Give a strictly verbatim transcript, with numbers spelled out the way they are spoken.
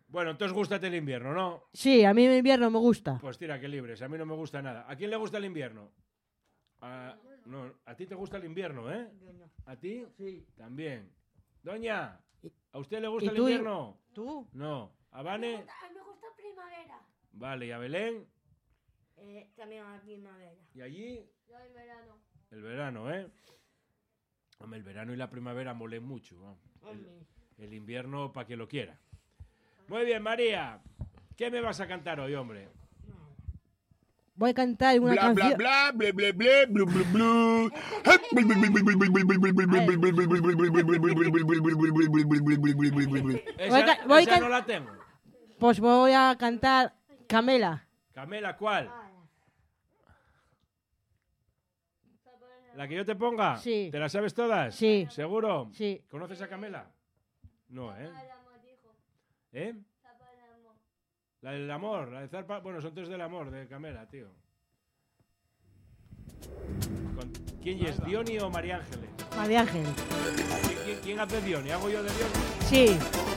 Bueno, entonces gústate el invierno, ¿no? Sí, a mí el invierno me gusta. Pues tira, que libres. A mí no me gusta nada. ¿A quién le gusta el invierno? A, no, a ti te gusta el invierno, ¿eh? ¿A ti? Sí. También. Doña, ¿a usted le gusta ¿Y el tú? invierno? ¿Tú? No. ¿A Vane? A mí me gusta primavera. Vale, ¿y a Belén? Eh, también a primavera. ¿Y allí? Yo en verano. El verano, ¿eh? Hombre, el verano y la primavera molen mucho, ¿no? El, el invierno para quien lo quiera. Muy bien, María. ¿Qué me vas a cantar hoy, hombre? Voy a cantar una Bla bla canción. bla bla bla bla blu blu blu. Esa, Voy a ca- voy a esa can- no la tengo. Pues voy a cantar Camela. Camela, ¿cuál? ¿La que yo te ponga? Sí. ¿Te la sabes todas? Sí. ¿Seguro? Sí. ¿Conoces a Camela? No, ¿eh? ¿Eh? La del amor, la de Zarpa. Bueno, son tres del amor, de Camela, tío. ¿Con ¿Quién es? ¿Diony o María Ángeles? María Ángel. ¿Quién, quién, quién hace Diony? ¿Hago yo de Diony? Sí.